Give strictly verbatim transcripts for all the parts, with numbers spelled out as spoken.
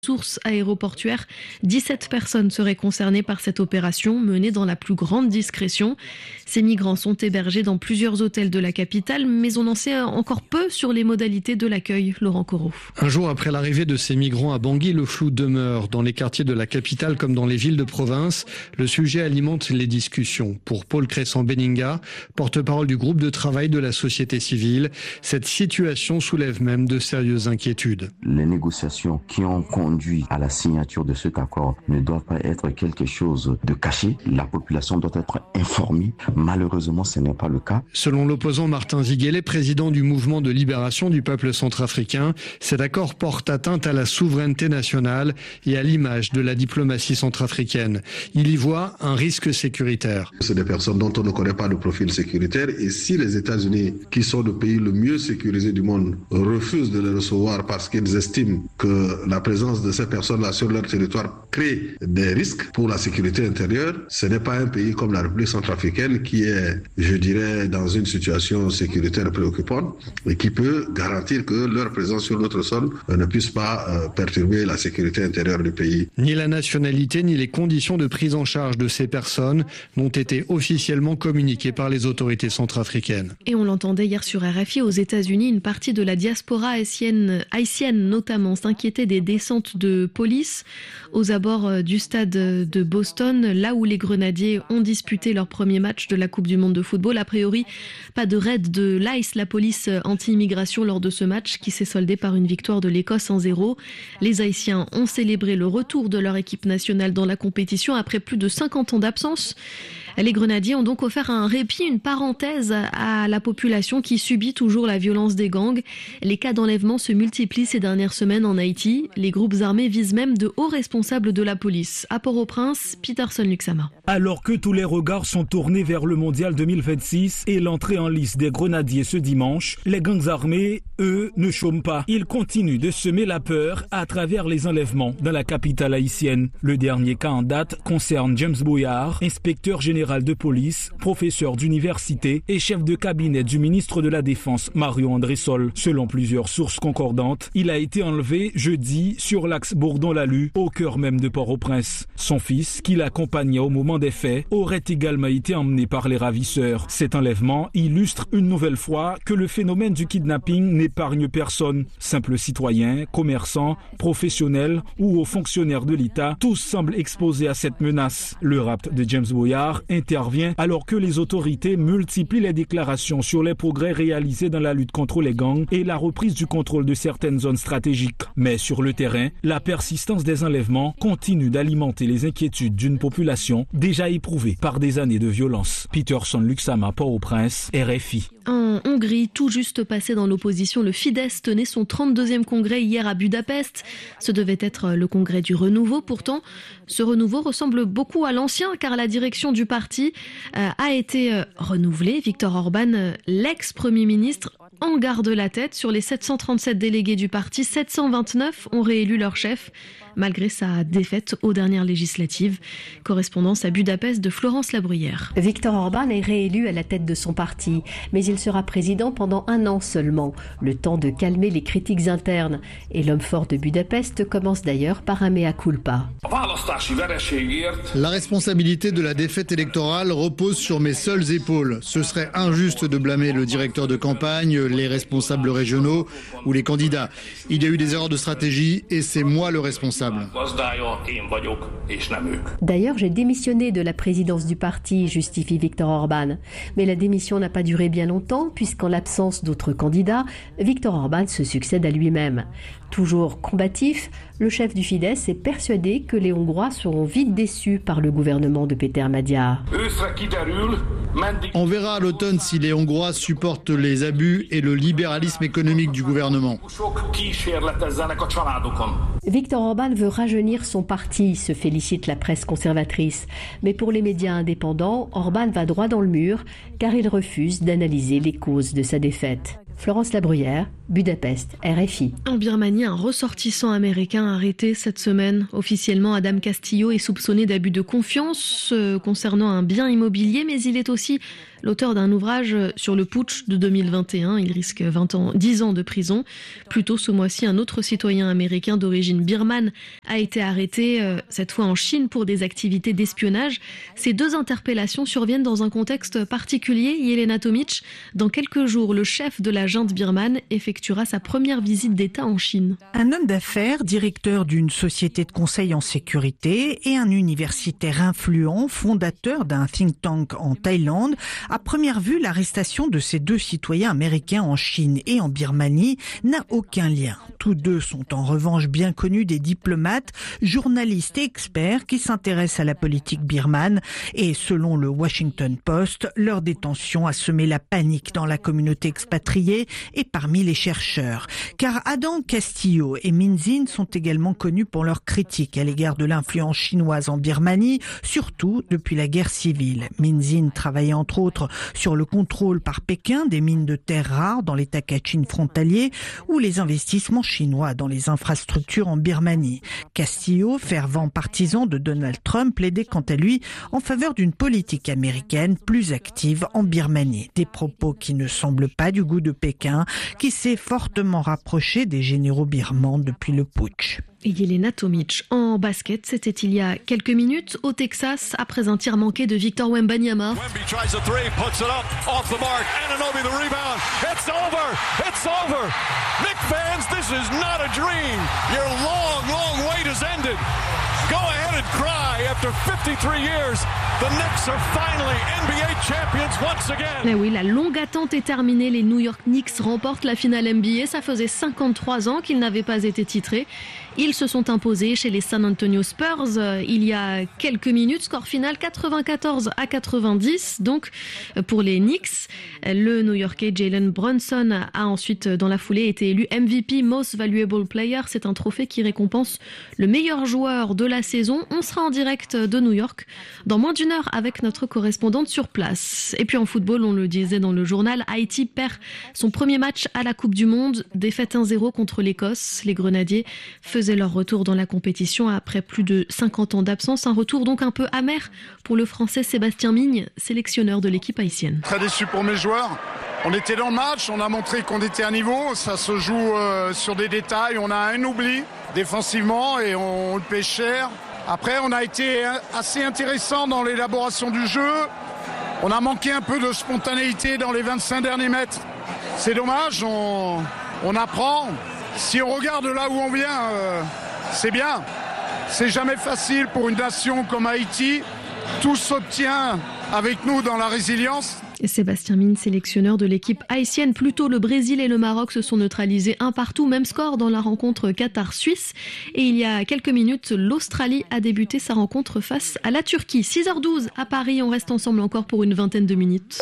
Source aéroportuaire, dix-sept personnes seraient concernées par cette opération menée dans la plus grande discrétion. Ces migrants sont hébergés dans plusieurs hôtels de la capitale, mais on en sait encore peu sur les modalités de l'accueil. Laurent Corot. Un jour après l'arrivée de ces migrants à Bangui, le flou demeure. Dans les quartiers de la capitale comme dans les villes de province, le sujet alimente les discussions. Pour Paul Cressan-Beninga, porte-parole du groupe de travail de la société civile, cette situation soulève même de sérieuses inquiétudes. Les négociations qui ont conduit à la signature de cet accord ne doit pas être quelque chose de caché. La population doit être informée. Malheureusement, ce n'est pas le cas. Selon l'opposant Martin Ziguélé, président du mouvement de libération du peuple centrafricain, cet accord porte atteinte à la souveraineté nationale et à l'image de la diplomatie centrafricaine. Il y voit un risque sécuritaire. C'est des personnes dont on ne connaît pas le profil sécuritaire et si les États-Unis, qui sont le pays le mieux sécurisé du monde, refusent de les recevoir parce qu'ils estiment que la présence de ces personnes-là sur leur territoire crée des risques pour la sécurité intérieure, ce n'est pas un pays comme la République centrafricaine qui est, je dirais, dans une situation sécuritaire préoccupante et qui peut garantir que leur présence sur notre sol ne puisse pas euh, perturber la sécurité intérieure du pays. Ni la nationalité ni les conditions de prise en charge de ces personnes n'ont été officiellement communiquées par les autorités centrafricaines. Et on l'entendait hier sur R F I, aux États-Unis, une partie de la diaspora haïtienne, haïtienne notamment, s'inquiétait des descentes de police aux abords du stade de Boston, là où les Grenadiers ont disputé leur premier match de la Coupe du Monde de football. A priori, pas de raid de l'ICE, la police anti-immigration, lors de ce match qui s'est soldé par une victoire de l'Écosse en zéro. Les Haïtiens ont célébré le retour de leur équipe nationale dans la compétition après plus de cinquante ans d'absence. Les Grenadiers ont donc offert un répit, une parenthèse à la population qui subit toujours la violence des gangs. Les cas d'enlèvement se multiplient ces dernières semaines en Haïti. Les groupes armés visent même de hauts responsables de la police. À Port-au-Prince, Peterson Luxama. Alors que tous les regards sont tournés vers le mondial deux mille vingt-six et l'entrée en lice des Grenadiers ce dimanche, les gangs armés, eux, ne chôment pas. Ils continuent de semer la peur à travers les enlèvements dans la capitale haïtienne. Le dernier cas en date concerne James Boyard, inspecteur général de police, professeur d'université et chef de cabinet du ministre de la Défense, Mario André-Sol. Selon plusieurs sources concordantes, il a été enlevé jeudi sur l'axe Bourdon-Lalu, au cœur même de Port-au-Prince. Son fils, qui l'accompagnait au moment des faits, aurait également été emmené par les ravisseurs. Cet enlèvement illustre une nouvelle fois que le phénomène du kidnapping n'épargne personne. Simples citoyens, commerçants, professionnels ou hauts fonctionnaires de l'État, tous semblent exposés à cette menace. Le rapt de James Boyard intervient alors que les autorités multiplient les déclarations sur les progrès réalisés dans la lutte contre les gangs et la reprise du contrôle de certaines zones stratégiques. Mais sur le terrain, la persistance des enlèvements continue d'alimenter les inquiétudes d'une population déjà éprouvée par des années de violence. Peterson Luxama, Port-au-Prince, R F I. En Hongrie, tout juste passé dans l'opposition, le Fidesz tenait son trente-deuxième congrès hier à Budapest. Ce devait être le congrès du renouveau. Pourtant, ce renouveau ressemble beaucoup à l'ancien car la direction du parti euh, a été euh, renouvelée. Viktor Orban, euh, l'ex-premier ministre, en garde la tête. Sur les sept cent trente-sept délégués du parti, sept cent vingt-neuf ont réélu leur chef, malgré sa défaite aux dernières législatives. Correspondance à Budapest de Florence Labruyère. Viktor Orban est réélu à la tête de son parti, mais il sera président pendant un an seulement, le temps de calmer les critiques internes. Et l'homme fort de Budapest commence d'ailleurs par un mea culpa. La responsabilité de la défaite électorale repose sur mes seules épaules. Ce serait injuste de blâmer le directeur de campagne, les responsables régionaux ou les candidats. Il y a eu des erreurs de stratégie et c'est moi le responsable. D'ailleurs, j'ai démissionné de la présidence du parti, justifie Viktor Orban. Mais la démission n'a pas duré bien longtemps, puisqu'en l'absence d'autres candidats, Viktor Orban se succède à lui-même. Toujours combatif, le chef du Fidesz est persuadé que les Hongrois seront vite déçus par le gouvernement de Péter Magyar. On verra à l'automne si les Hongrois supportent les abus et le libéralisme économique du gouvernement. Viktor Orban veut rajeunir son parti, se félicite la presse conservatrice. Mais pour les médias indépendants, Orban va droit dans le mur car il refuse d'analyser les causes de sa défaite. Florence Labruyère, Budapest, R F I. En Birmanie, un ressortissant américain arrêté cette semaine. Officiellement, Adam Castillo est soupçonné d'abus de confiance euh, concernant un bien immobilier, mais il est aussi l'auteur d'un ouvrage sur le putsch de deux mille vingt et un. Il risque vingt ans, dix ans de prison. Plus tôt ce mois-ci, un autre citoyen américain d'origine birmane a été arrêté, euh, cette fois en Chine, pour des activités d'espionnage. Ces deux interpellations surviennent dans un contexte particulier. Yelena Tomic, dans quelques jours, le chef de la junte birmane effectuera sa première visite d'État en Chine. Un homme d'affaires, directeur d'une société de conseil en sécurité et un universitaire influent, fondateur d'un think tank en Thaïlande. À première vue, l'arrestation de ces deux citoyens américains en Chine et en Birmanie n'a aucun lien. Tous deux sont en revanche bien connus des diplomates, journalistes et experts qui s'intéressent à la politique birmane. Et selon le Washington Post, leur détention a semé la panique dans la communauté expatriée et parmi les chercheurs. Car Adam Castillo et Min Zin sont également connus pour leurs critiques à l'égard de l'influence chinoise en Birmanie, surtout depuis la guerre civile. Min Zin travaillait entre autres sur le contrôle par Pékin des mines de terres rares dans l'état Kachin frontalier ou les investissements chinois dans les infrastructures en Birmanie. Castillo, fervent partisan de Donald Trump, plaidait quant à lui en faveur d'une politique américaine plus active en Birmanie. Des propos qui ne semblent pas du goût de Pékin, qui s'est fortement rapproché des généraux birmans depuis le putsch. Et Yelena Tomic, en basket, c'était il y a quelques minutes au Texas, après un tir manqué de Victor Wembanyama. Go ahead and cry. After fifty-three years, the Knicks are finally N B A champions once again. Mais oui, la longue attente est terminée. Les New York Knicks remportent la finale N B A. Ça faisait cinquante-trois ans qu'ils n'avaient pas été titrés. Ils se sont imposés chez les San Antonio Spurs euh, il y a quelques minutes. Score final quatre-vingt-quatorze à quatre-vingt-dix. Donc pour les Knicks, le New-Yorkais Jalen Brunson a ensuite dans la foulée été élu M V P Most Valuable Player. C'est un trophée qui récompense le meilleur joueur de la saison. On sera en direct de New York dans moins d'une heure avec notre correspondante sur place. Et puis en football, on le disait dans le journal, Haïti perd son premier match à la Coupe du Monde. Défaite un zéro contre l'Écosse. Les Grenadiers faisaient leur retour dans la compétition après plus de cinquante ans d'absence. Un retour donc un peu amer pour le Français Sébastien Migne, sélectionneur de l'équipe haïtienne. Très déçu pour mes joueurs. On était dans le match, on a montré qu'on était à niveau. Ça se joue euh, sur des détails. On a un oubli défensivement et on, on le paie cher. Après, on a été assez intéressant dans l'élaboration du jeu. On a manqué un peu de spontanéité dans les vingt-cinq derniers mètres. C'est dommage, on, on apprend. Si on regarde là où on vient, euh, c'est bien. C'est jamais facile pour une nation comme Haïti. Tout s'obtient avec nous dans la résilience. Et Sébastien Migne, sélectionneur de l'équipe haïtienne. Plus tôt, le Brésil et le Maroc se sont neutralisés un partout. Même score dans la rencontre Qatar-Suisse. Et il y a quelques minutes, l'Australie a débuté sa rencontre face à la Turquie. six heures douze à Paris. On reste ensemble encore pour une vingtaine de minutes.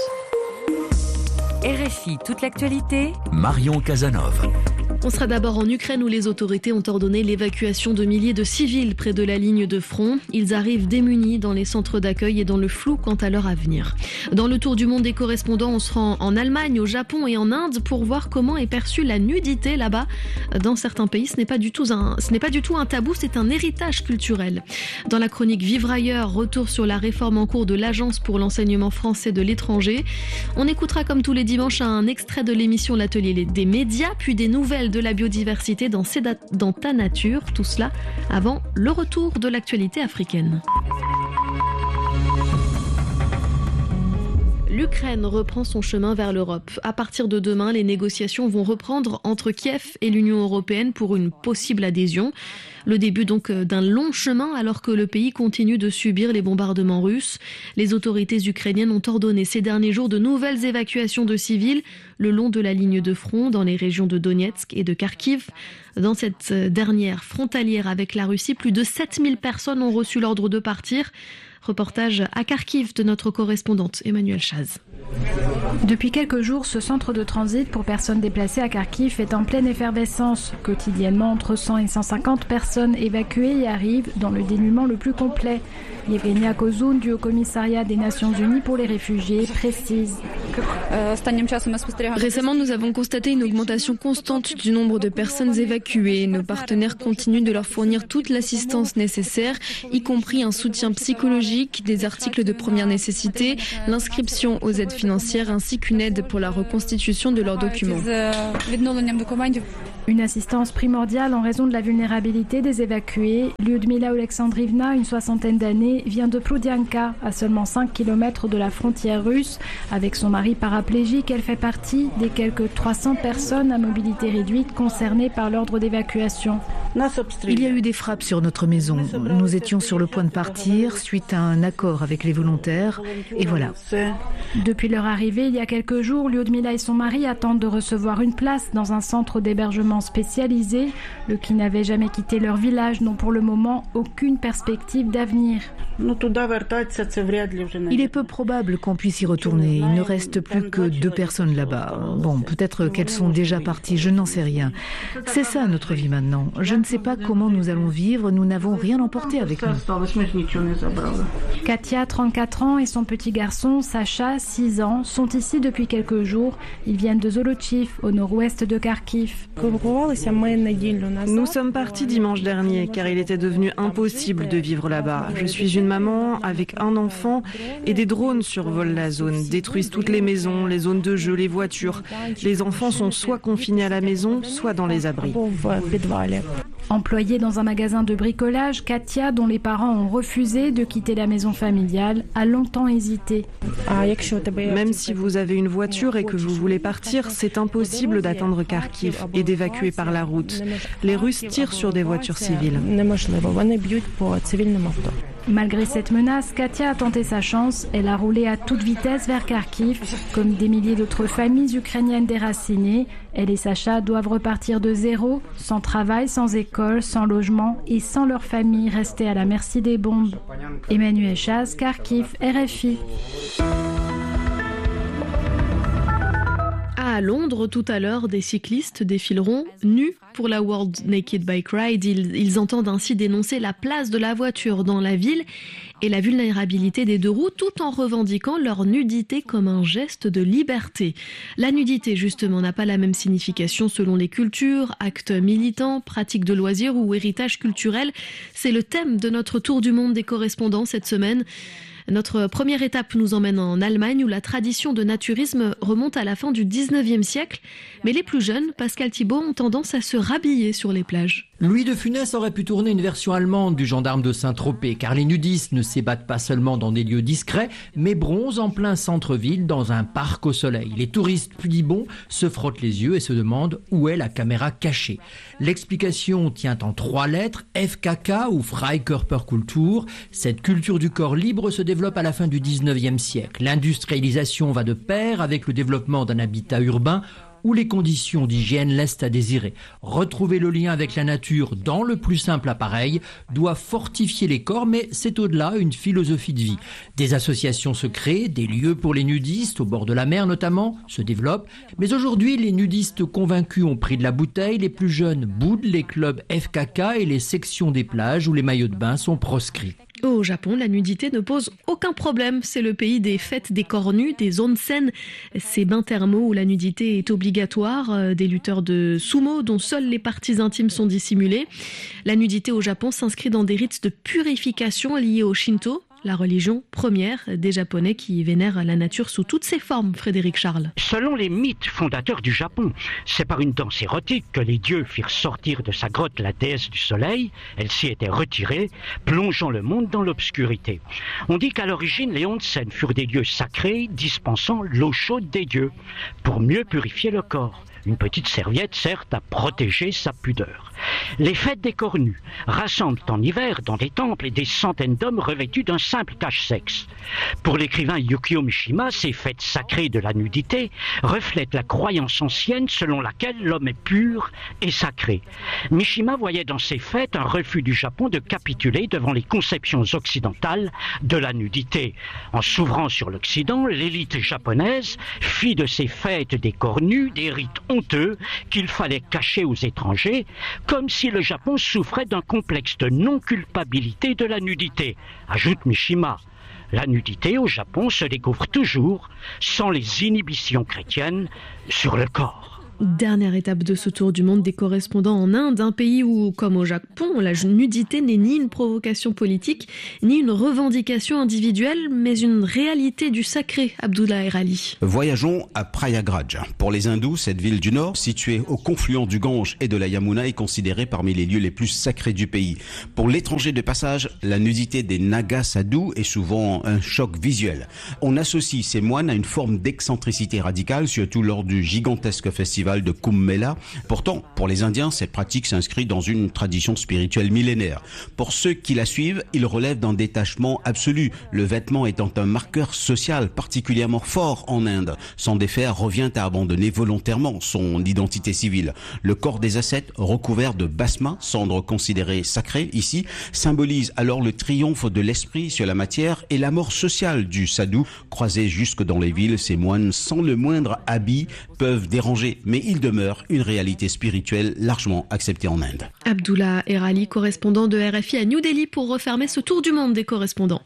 R F I, toute l'actualité. Marion Casanov. On sera d'abord en Ukraine où les autorités ont ordonné l'évacuation de milliers de civils près de la ligne de front. Ils arrivent démunis dans les centres d'accueil et dans le flou quant à leur avenir. Dans le tour du monde des correspondants, on se rend en Allemagne, au Japon et en Inde pour voir comment est perçue la nudité là-bas. Dans certains pays, ce n'est pas du tout un, ce n'est pas du tout un tabou, c'est un héritage culturel. Dans la chronique Vivre ailleurs, retour sur la réforme en cours de l'Agence pour l'enseignement français de l'étranger. On écoutera comme tous les dimanches un extrait de l'émission L'Atelier des médias, puis des nouvelles de la biodiversité dans, dans ta nature. Tout cela avant le retour de l'actualité africaine. L'Ukraine reprend son chemin vers l'Europe. À partir de demain, les négociations vont reprendre entre Kiev et l'Union européenne pour une possible adhésion. Le début donc d'un long chemin alors que le pays continue de subir les bombardements russes. Les autorités ukrainiennes ont ordonné ces derniers jours de nouvelles évacuations de civils le long de la ligne de front dans les régions de Donetsk et de Kharkiv. Dans cette dernière frontalière avec la Russie, plus de sept mille personnes ont reçu l'ordre de partir. Reportage à Kharkiv de notre correspondante Emmanuelle Chaz. Depuis quelques jours, ce centre de transit pour personnes déplacées à Kharkiv est en pleine effervescence. Quotidiennement, entre cent et cent cinquante personnes évacuées y arrivent dans le dénuement le plus complet. Yevgenia Kozun du Haut-Commissariat des Nations Unies pour les réfugiés précise. Récemment, nous avons constaté une augmentation constante du nombre de personnes évacuées. Nos partenaires continuent de leur fournir toute l'assistance nécessaire, y compris un soutien psychologique, des articles de première nécessité, l'inscription aux aides financières ainsi qu'une aide pour la reconstitution de leurs documents. Une assistance primordiale en raison de la vulnérabilité des évacués. Lyudmila Oleksandrivna, une soixantaine d'années, vient de Ploudianka, à seulement cinq kilomètres de la frontière russe. Avec son mari paraplégique, elle fait partie des quelques trois cents personnes à mobilité réduite concernées par l'ordre d'évacuation. Il y a eu des frappes sur notre maison. Nous étions sur le point de partir suite à un accord avec les volontaires. Et voilà. Depuis leur arrivée, il y a quelques jours, Lyudmila et son mari attendent de recevoir une place dans un centre d'hébergement spécialisés. Eux qui n'avaient jamais quitté leur village n'ont pour le moment aucune perspective d'avenir. Il est peu probable qu'on puisse y retourner. Il ne reste plus que deux personnes là-bas. Bon, peut-être qu'elles sont déjà parties, je n'en sais rien. C'est ça notre vie maintenant. Je ne sais pas comment nous allons vivre, nous n'avons rien emporté avec nous. Katia, trente-quatre ans, et son petit garçon, Sacha, six ans, sont ici depuis quelques jours. Ils viennent de Zolochiv, au nord-ouest de Kharkiv. Nous sommes partis dimanche dernier car il était devenu impossible de vivre là-bas. Je suis une maman avec un enfant et des drones survolent la zone, détruisent toutes les maisons, les zones de jeu, les voitures. Les enfants sont soit confinés à la maison, soit dans les abris. Employée dans un magasin de bricolage, Katia, dont les parents ont refusé de quitter la maison familiale, a longtemps hésité. Même si vous avez une voiture et que vous voulez partir, c'est impossible d'atteindre Kharkiv et d'évacuer par la route. Les Russes tirent sur des voitures civiles. Malgré cette menace, Katia a tenté sa chance. Elle a roulé à toute vitesse vers Kharkiv. Comme des milliers d'autres familles ukrainiennes déracinées, elle et Sacha doivent repartir de zéro, sans travail, sans école, sans logement et sans leur famille restée à la merci des bombes. Emmanuel Chaz, Kharkiv, R F I. À Londres, tout à l'heure, des cyclistes défileront nus pour la World Naked Bike Ride. Ils, ils entendent ainsi dénoncer la place de la voiture dans la ville et la vulnérabilité des deux roues, tout en revendiquant leur nudité comme un geste de liberté. La nudité, justement, n'a pas la même signification selon les cultures, actes militants, pratiques de loisirs ou héritage culturel. C'est le thème de notre tour du monde des correspondants cette semaine. Notre première étape nous emmène en Allemagne où la tradition de naturisme remonte à la fin du dix-neuvième siècle. Mais les plus jeunes, Pascal Thibault, ont tendance à se rhabiller sur les plages. Louis de Funès aurait pu tourner une version allemande du gendarme de Saint-Tropez, car les nudistes ne s'ébattent pas seulement dans des lieux discrets, mais bronzent en plein centre-ville dans un parc au soleil. Les touristes pudibonds se frottent les yeux et se demandent où est la caméra cachée. L'explication tient en trois lettres, F K K ou Freikörperkultur. Cette culture du corps libre se développe à la fin du dix-neuvième siècle. L'industrialisation va de pair avec le développement d'un habitat urbain où les conditions d'hygiène laissent à désirer. Retrouver le lien avec la nature dans le plus simple appareil doit fortifier les corps, mais c'est au-delà une philosophie de vie. Des associations se créent, des lieux pour les nudistes, au bord de la mer notamment, se développent. Mais aujourd'hui, les nudistes convaincus ont pris de la bouteille, les plus jeunes boudent les clubs F K K et les sections des plages où les maillots de bain sont proscrits. Au Japon, la nudité ne pose aucun problème. C'est le pays des fêtes des corps nus, des onsen, ces bains thermaux où la nudité est obligatoire, des lutteurs de sumo dont seules les parties intimes sont dissimulées. La nudité au Japon s'inscrit dans des rites de purification liés au Shinto, la religion première des Japonais qui vénèrent la nature sous toutes ses formes, Frédéric Charles. Selon les mythes fondateurs du Japon, c'est par une danse érotique que les dieux firent sortir de sa grotte la déesse du soleil. Elle s'y était retirée, plongeant le monde dans l'obscurité. On dit qu'à l'origine, les onsen furent des lieux sacrés dispensant l'eau chaude des dieux pour mieux purifier le corps. Une petite serviette sert à protéger sa pudeur. Les fêtes des corps nus rassemblent en hiver dans des temples des centaines d'hommes revêtus d'un simple cache-sexe. Pour l'écrivain Yukio Mishima, ces fêtes sacrées de la nudité reflètent la croyance ancienne selon laquelle l'homme est pur et sacré. Mishima voyait dans ces fêtes un refus du Japon de capituler devant les conceptions occidentales de la nudité. En s'ouvrant sur l'Occident, l'élite japonaise fit de ces fêtes des corps nus des rites honteux qu'il fallait cacher aux étrangers, comme si le Japon souffrait d'un complexe de non-culpabilité de la nudité, ajoute Mishima. La nudité au Japon se découvre toujours sans les inhibitions chrétiennes sur le corps. Dernière étape de ce tour du monde des correspondants en Inde, un pays où, comme au Japon, la nudité n'est ni une provocation politique, ni une revendication individuelle, mais une réalité du sacré. Abdullah Erali. Voyageons à Prayagraj. Pour les hindous, cette ville du nord, située au confluent du Gange et de la Yamuna, est considérée parmi les lieux les plus sacrés du pays. Pour l'étranger de passage, la nudité des Naga sadhus est souvent un choc visuel. On associe ces moines à une forme d'excentricité radicale, surtout lors du gigantesque festival de Kumbh Mela. Pourtant, pour les Indiens, cette pratique s'inscrit dans une tradition spirituelle millénaire. Pour ceux qui la suivent, ils relèvent d'un détachement absolu, le vêtement étant un marqueur social particulièrement fort en Inde. S'en défaire revient à abandonner volontairement son identité civile. Le corps des ascètes, recouvert de basma, cendre considérée sacrée ici, symbolise alors le triomphe de l'esprit sur la matière et la mort sociale du sadhu. Croisés jusque dans les villes, ces moines, sans le moindre habit, peuvent déranger, mais il demeure une réalité spirituelle largement acceptée en Inde. Abdullah Erali, correspondant de R F I à New Delhi, pour refermer ce tour du monde des correspondants.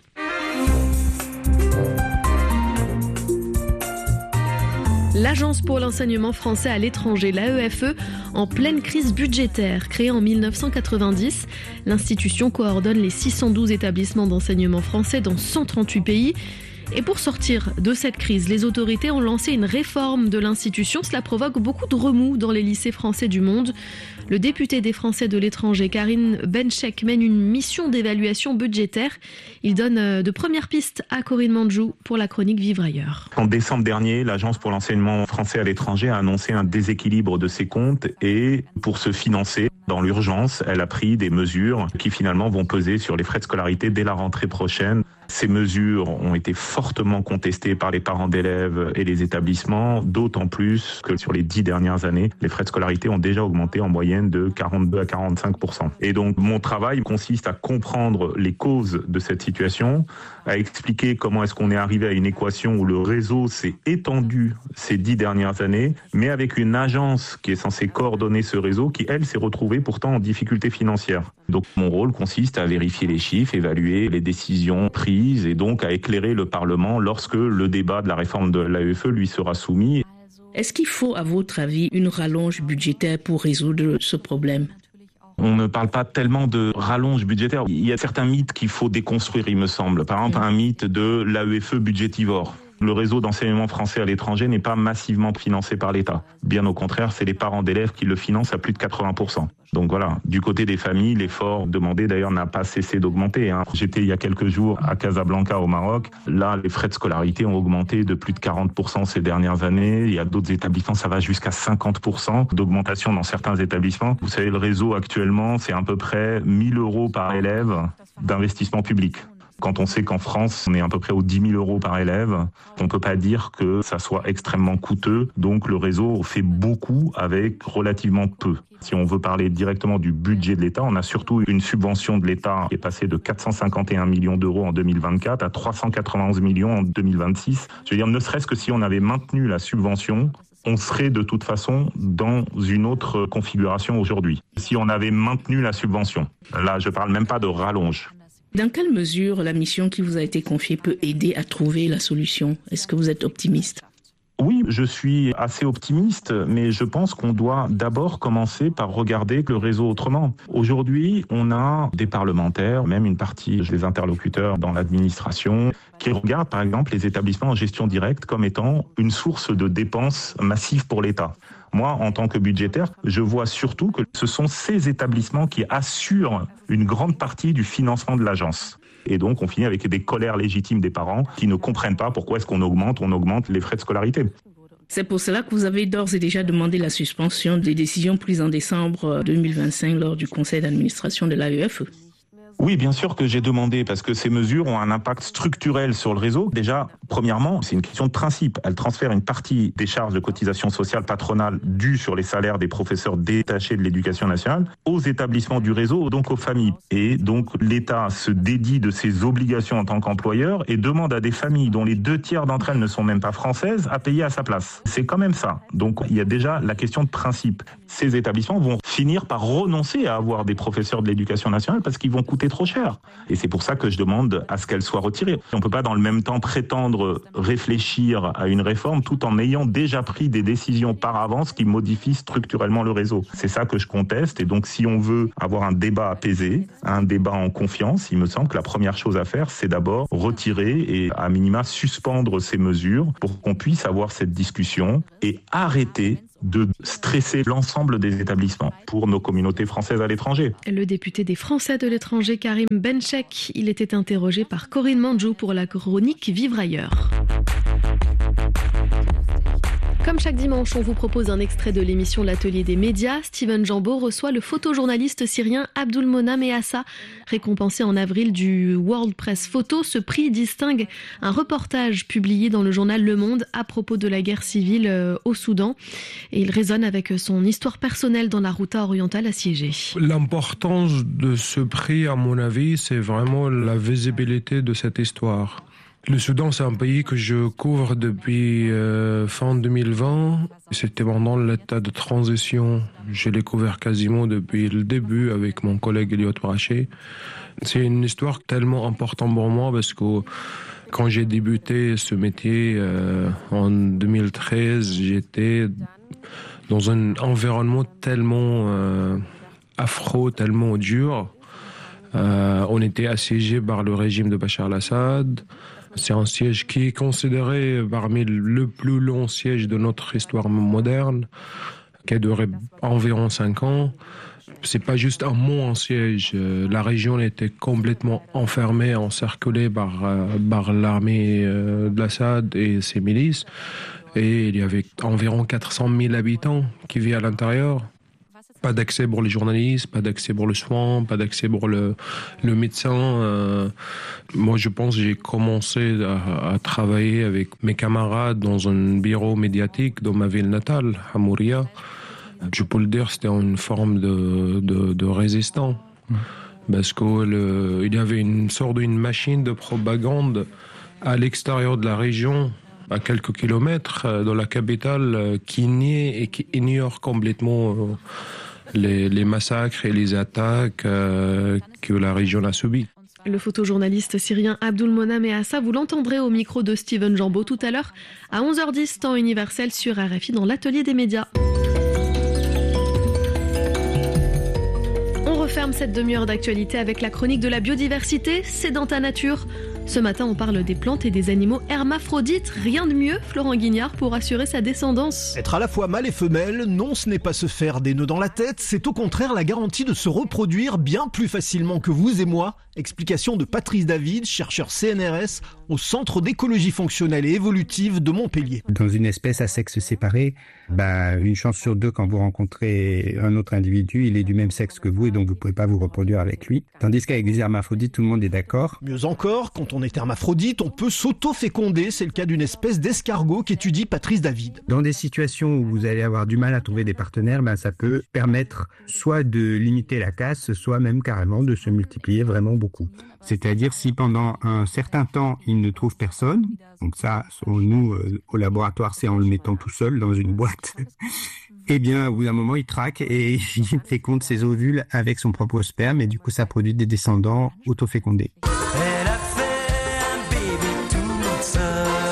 L'Agence pour l'enseignement français à l'étranger, l'A E F E, en pleine crise budgétaire. Créée en mille neuf cent quatre-vingt-dix, l'institution coordonne les six cent douze établissements d'enseignement français dans cent trente-huit pays. Et pour sortir de cette crise, les autorités ont lancé une réforme de l'institution. Cela provoque beaucoup de remous dans les lycées français du monde. Le député des Français de l'étranger, Karine Benchek, mène une mission d'évaluation budgétaire. Il donne de premières pistes à Corinne Mandjou pour la chronique Vivre ailleurs. En décembre dernier, l'Agence pour l'enseignement français à l'étranger a annoncé un déséquilibre de ses comptes et pour se financer dans l'urgence, elle a pris des mesures qui finalement vont peser sur les frais de scolarité dès la rentrée prochaine. Ces mesures ont été fortement contestées par les parents d'élèves et les établissements, d'autant plus que sur les dix dernières années, les frais de scolarité ont déjà augmenté en moyenne de quarante-deux à quarante-cinq pour cent. Et donc, mon travail consiste à comprendre les causes de cette situation, à expliquer comment est-ce qu'on est arrivé à une équation où le réseau s'est étendu ces dix dernières années, mais avec une agence qui est censée coordonner ce réseau, qui, elle, s'est retrouvée pourtant en difficulté financière. Donc, mon rôle consiste à vérifier les chiffres, évaluer les décisions prises et donc à éclairer le Parlement lorsque le débat de la réforme de l'A E F E lui sera soumis. Est-ce qu'il faut, à votre avis, une rallonge budgétaire pour résoudre ce problème ? On ne parle pas tellement de rallonge budgétaire. Il y a certains mythes qu'il faut déconstruire, il me semble. Par exemple, un mythe de l'A E F E budgétivore. Le réseau d'enseignement français à l'étranger n'est pas massivement financé par l'État. Bien au contraire, c'est les parents d'élèves qui le financent à plus de quatre-vingts pour cent. Donc voilà, du côté des familles, l'effort demandé d'ailleurs n'a pas cessé d'augmenter. Hein. J'étais il y a quelques jours à Casablanca au Maroc. Là, les frais de scolarité ont augmenté de plus de quarante pour cent ces dernières années. Il y a d'autres établissements, ça va jusqu'à cinquante pour cent d'augmentation dans certains établissements. Vous savez, le réseau actuellement, c'est à peu près mille euros par élève d'investissement public. Quand on sait qu'en France, on est à peu près aux dix mille euros par élève, on ne peut pas dire que ça soit extrêmement coûteux. Donc le réseau fait beaucoup avec relativement peu. Si on veut parler directement du budget de l'État, on a surtout une subvention de l'État qui est passée de quatre cent cinquante et un millions d'euros en deux mille vingt-quatre à trois cent quatre-vingt-onze millions en deux mille vingt-six. Je veux dire, ne serait-ce que si on avait maintenu la subvention, on serait de toute façon dans une autre configuration aujourd'hui. Si on avait maintenu la subvention, là je ne parle même pas de rallonge. Dans quelle mesure la mission qui vous a été confiée peut aider à trouver la solution ? Est-ce que vous êtes optimiste ? Oui, je suis assez optimiste, mais je pense qu'on doit d'abord commencer par regarder le réseau autrement. Aujourd'hui, on a des parlementaires, même une partie des interlocuteurs dans l'administration, qui regardent par exemple les établissements en gestion directe comme étant une source de dépenses massives pour l'État. Moi, en tant que budgétaire, je vois surtout que ce sont ces établissements qui assurent une grande partie du financement de l'agence. Et donc, on finit avec des colères légitimes des parents qui ne comprennent pas pourquoi est-ce qu'on augmente, on augmente les frais de scolarité. C'est pour cela que vous avez d'ores et déjà demandé la suspension des décisions prises en décembre deux mille vingt-cinq lors du conseil d'administration de l'A E F E. Oui, bien sûr que j'ai demandé, parce que ces mesures ont un impact structurel sur le réseau. Déjà, premièrement, c'est une question de principe. Elles transfèrent une partie des charges de cotisation sociale patronale dues sur les salaires des professeurs détachés de l'éducation nationale aux établissements du réseau, donc aux familles. Et donc, l'État se dédie de ses obligations en tant qu'employeur et demande à des familles dont les deux tiers d'entre elles ne sont même pas françaises à payer à sa place. C'est quand même ça. Donc, il y a déjà la question de principe. Ces établissements vont finir par renoncer à avoir des professeurs de l'éducation nationale parce qu'ils vont coûter coûté trop cher. Et c'est pour ça que je demande à ce qu'elle soit retirée. On ne peut pas dans le même temps prétendre réfléchir à une réforme tout en ayant déjà pris des décisions par avance qui modifient structurellement le réseau. C'est ça que je conteste. Et donc si on veut avoir un débat apaisé, un débat en confiance, il me semble que la première chose à faire, c'est d'abord retirer et à minima suspendre ces mesures pour qu'on puisse avoir cette discussion et arrêter de stresser l'ensemble des établissements pour nos communautés françaises à l'étranger. Le député des Français de l'étranger, Karim Benchek, il était interrogé par Corinne Manjou pour la chronique Vivre ailleurs. Comme chaque dimanche, on vous propose un extrait de l'émission L'Atelier des médias. Steven Jambeau reçoit le photojournaliste syrien Abdulmona Meassa, récompensé en avril du World Press Photo. Ce prix distingue un reportage publié dans le journal Le Monde à propos de la guerre civile au Soudan. Et il résonne avec son histoire personnelle dans la Ghouta orientale assiégée. L'importance de ce prix, à mon avis, c'est vraiment la visibilité de cette histoire. Le Soudan, c'est un pays que je couvre depuis euh, fin deux mille vingt. C'était pendant l'état de transition. Je l'ai couvert quasiment depuis le début avec mon collègue Eliot Braché. C'est une histoire tellement importante pour moi parce que quand j'ai débuté ce métier euh, en deux mille treize, j'étais dans un environnement tellement euh, affreux, tellement dur. Euh, on était assiégé par le régime de Bachar al-Assad. C'est un siège qui est considéré parmi le plus long siège de notre histoire moderne, qui a duré environ cinq ans. C'est pas juste un mot, un siège. La région était complètement enfermée, encerclée par, par l'armée de l'Assad et ses milices. Et il y avait environ quatre cent mille habitants qui vivaient à l'intérieur. Pas d'accès pour les journalistes, pas d'accès pour le soin, pas d'accès pour le, le médecin. Euh, moi, je pense que j'ai commencé à, à travailler avec mes camarades dans un bureau médiatique dans ma ville natale, à Mouria. Je peux le dire, c'était une forme de, de, de résistance. Mmh. Parce qu'il y avait une sorte d'une machine de propagande à l'extérieur de la région, à quelques kilomètres, dans la capitale, qui nie et qui ignore complètement euh, Les, les massacres et les attaques euh, que la région a subies. Le photojournaliste syrien Abdulmona Meassa, vous l'entendrez au micro de Steven Jambeau tout à l'heure à onze heures dix, temps universel sur R F I dans l'Atelier des médias. On referme cette demi-heure d'actualité avec la chronique de la biodiversité, c'est dans ta nature. Ce matin, on parle des plantes et des animaux hermaphrodites. Rien de mieux, Florent Guignard, pour assurer sa descendance. Être à la fois mâle et femelle, non, ce n'est pas se faire des nœuds dans la tête, c'est au contraire la garantie de se reproduire bien plus facilement que vous et moi. Explication de Patrice David, chercheur C N R S au Centre d'écologie fonctionnelle et évolutive de Montpellier. Dans une espèce à sexe séparé, bah, une chance sur deux quand vous rencontrez un autre individu, il est du même sexe que vous et donc vous ne pouvez pas vous reproduire avec lui. Tandis qu'avec les hermaphrodites, tout le monde est d'accord. Mieux encore, quand on est hermaphrodite, on peut s'auto-féconder. C'est le cas d'une espèce d'escargot qu'étudie Patrice David. Dans des situations où vous allez avoir du mal à trouver des partenaires, ben ça peut permettre soit de limiter la casse, soit même carrément de se multiplier vraiment beaucoup. C'est-à-dire si pendant un certain temps, il ne trouve personne, donc ça, selon nous, euh, au laboratoire, c'est en le mettant tout seul dans une boîte, eh bien, au bout d'un moment, il traque et il féconde ses ovules avec son propre sperme et du coup, ça produit des descendants autofécondés. Elle a fait un bébé toute seule.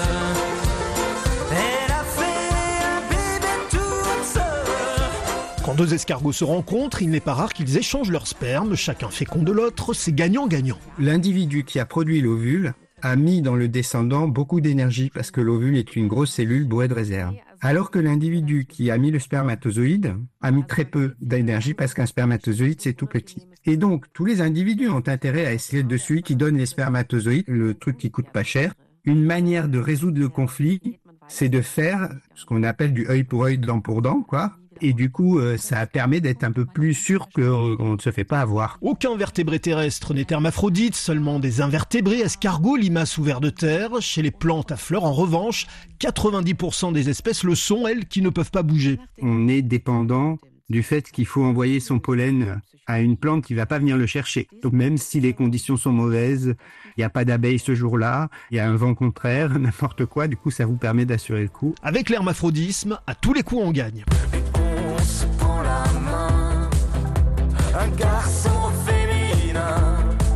Elle a fait un bébé toute seule. Quand deux escargots se rencontrent, il n'est pas rare qu'ils échangent leur sperme, chacun féconde l'autre, c'est gagnant-gagnant. L'individu qui a produit l'ovule a mis dans le descendant beaucoup d'énergie parce que l'ovule est une grosse cellule bourrée de réserve. Alors que l'individu qui a mis le spermatozoïde a mis très peu d'énergie parce qu'un spermatozoïde c'est tout petit. Et donc tous les individus ont intérêt à essayer de celui qui donne les spermatozoïdes, le truc qui coûte pas cher. Une manière de résoudre le conflit, c'est de faire ce qu'on appelle du œil pour œil, dent pour dent, quoi. Et du coup, euh, ça permet d'être un peu plus sûr qu'on ne se fait pas avoir. Aucun vertébré terrestre n'est hermaphrodite, seulement des invertébrés, escargots, limaces ou vers de terre. Chez les plantes à fleurs, en revanche, quatre-vingt-dix pour cent des espèces le sont, elles, qui ne peuvent pas bouger. On est dépendant du fait qu'il faut envoyer son pollen à une plante qui ne va pas venir le chercher. Donc même si les conditions sont mauvaises, il n'y a pas d'abeilles ce jour-là, il y a un vent contraire, n'importe quoi, du coup ça vous permet d'assurer le coup. Avec l'hermaphrodisme, à tous les coups on gagne. On se prend la main, un garçon féminin.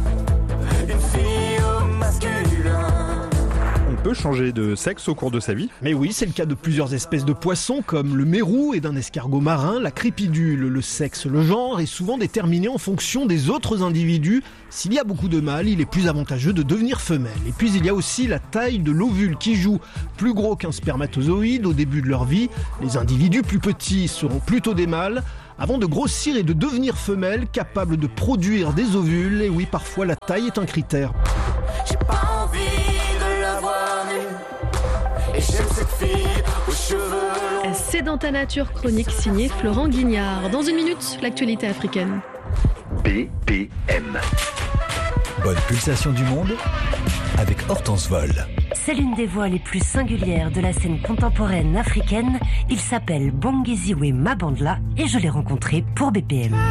changer de sexe au cours de sa vie. Mais oui, c'est le cas de plusieurs espèces de poissons comme le mérou et d'un escargot marin. La crépidule, le sexe, le genre est souvent déterminé en fonction des autres individus. S'il y a beaucoup de mâles, il est plus avantageux de devenir femelle. Et puis il y a aussi la taille de l'ovule qui joue. Plus gros qu'un spermatozoïde au début de leur vie, les individus plus petits seront plutôt des mâles, avant de grossir et de devenir femelles, capables de produire des ovules. Et oui, parfois la taille est un critère. J'ai pas envie de la voir nue. Et j'aime cette fille aux cheveux longs. C'est dans ta nature chronique signée Florent Guignard. Dans une minute, l'actualité africaine. B P M. Bonne pulsation du monde avec Hortense Vol. C'est l'une des voix les plus singulières de la scène contemporaine africaine. Il s'appelle Bongeziwe Mabandla et je l'ai rencontré pour B P M.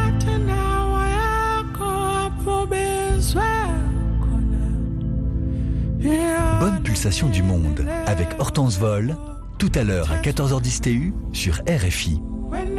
Bonne pulsation du monde avec Hortense Vol, tout à l'heure à quatorze heures dix T U sur R F I.